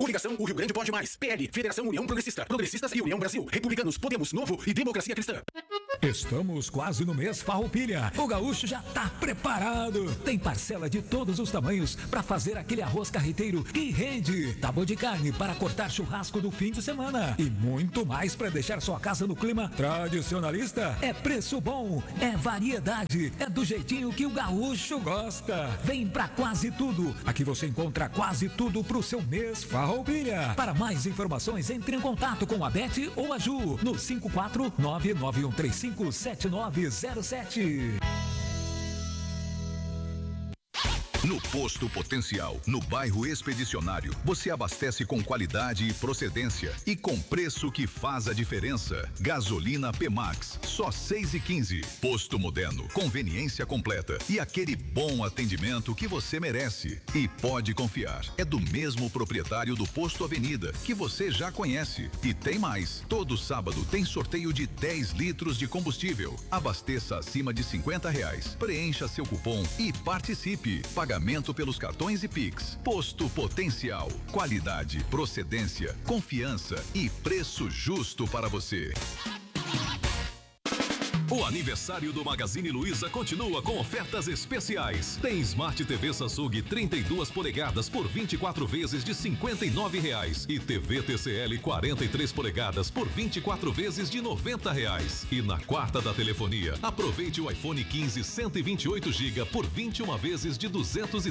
Coligação O Rio Grande Pode Mais. PL, Federação União Progressista. Progressistas e União Brasil. Republicanos, Podemos, Novo e Democracia Cristã. Estamos quase no mês Farroupilha. O gaúcho já tá preparado. Tem parcela de todos os tamanhos para fazer aquele arroz carreteiro que rende. Tábua de carne para cortar churrasco do fim de semana. E muito mais para deixar sua casa no clima tradicionalista. É preço bom, é variedade, é do jeitinho que o gaúcho gosta. Vem pra Quase Tudo. Aqui você encontra quase tudo pro seu mês Farroupilha. Para mais informações, entre em contato com a Beth ou a Ju no 54991357907. No Posto Potencial, no bairro Expedicionário, você abastece com qualidade e procedência e com preço que faz a diferença. Gasolina P-Max, só 6,15. Posto moderno, conveniência completa e aquele bom atendimento que você merece. E pode confiar, é do mesmo proprietário do Posto Avenida, que você já conhece. E tem mais, todo sábado tem sorteio de 10 litros de combustível. Abasteça acima de R$50. Preencha seu cupom e participe. Pagamento pelos cartões e Pix. Posto Potencial. Qualidade, procedência, confiança e preço justo para você. O aniversário do Magazine Luiza continua com ofertas especiais. Tem Smart TV Samsung 32 polegadas por 24 vezes de R$59 e TV TCL 43 polegadas por 24 vezes de R$90. E na quarta da telefonia, aproveite o iPhone 15 128 GB por 21 vezes de R$230.